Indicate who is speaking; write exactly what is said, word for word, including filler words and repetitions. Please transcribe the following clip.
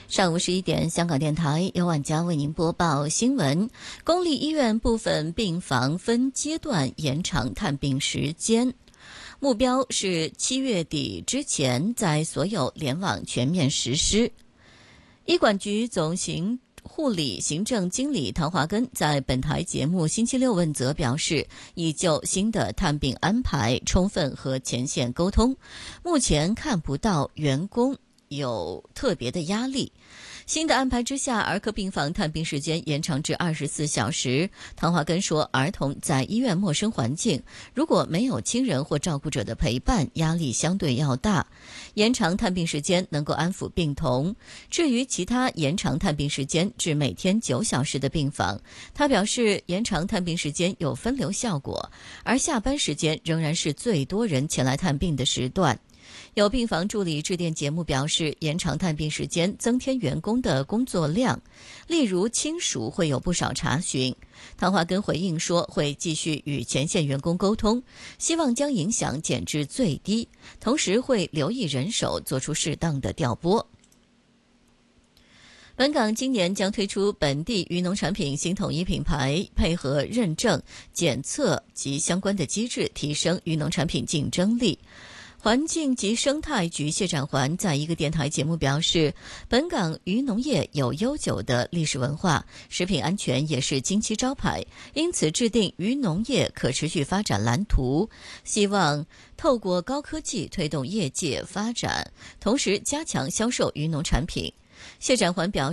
Speaker 1: 上午十一点，香港电台由晚佳为您播报新闻。公立医院部分病房分阶段延长探病时间，目标是七月底之前在所有联网全面实施。医管局总行护理行政经理唐华根在本台节目星期六问责表示，已就新的探病安排充分和前线沟通，目前看不到员工有特别的压力。新的安排之下，儿科病房探病时间延长至二十四小时。唐华根说，儿童在医院陌生环境，如果没有亲人或照顾者的陪伴，压力相对要大。延长探病时间能够安抚病童。至于其他延长探病时间至每天九小时的病房，他表示，延长探病时间有分流效果，而下班时间仍然是最多人前来探病的时段。有病房助理致电节目表示，延长探病时间增添员工的工作量，例如亲属会有不少查询。唐华根回应说，会继续与前线员工沟通，希望将影响减至最低，同时会留意人手，做出适当的调拨。本港今年将推出本地渔农产品新统一品牌，配合认证、检测及相关的机制，提升渔农产品竞争力。环境及生态局谢展环在一个电台节目表示，本港渔农业有悠久的历史文化，食品安全也是金漆招牌，因此制定渔农业可持续发展蓝图，希望透过高科技推动业界发展，同时加强销售渔农产品。谢展环表示，